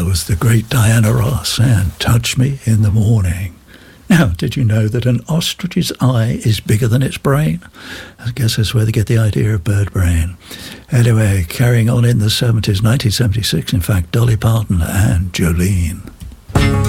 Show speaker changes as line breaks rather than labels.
was the great Diana Ross and Touch Me in the Morning. Now, did you know that an ostrich's eye is bigger than its brain? I guess that's where they get the idea of bird brain. Anyway, carrying on in the 70s, 1976, in fact, Dolly Parton and Jolene.